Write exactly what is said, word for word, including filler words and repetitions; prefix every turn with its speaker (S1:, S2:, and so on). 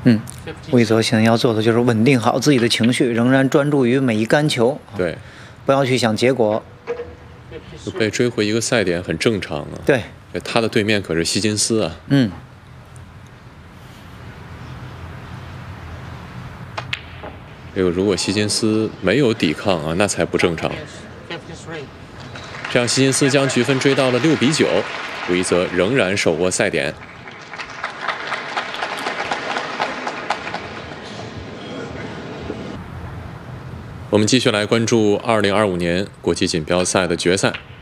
S1: 嗯，魏泽现在要做的就是稳定好自己的情绪，仍然专注于每一杆球。
S2: 对，
S1: 不要去想结果。
S2: 就被追回一个赛点很正常啊。
S1: 对，
S2: 他的对面可是希金斯啊。
S1: 嗯。
S2: 这个如果希金斯没有抵抗啊，那才不正常。这样希金斯将局分追到了六比九，韦泽仍然手握赛点。我们继续来关注二零二五年国际锦标赛的决赛。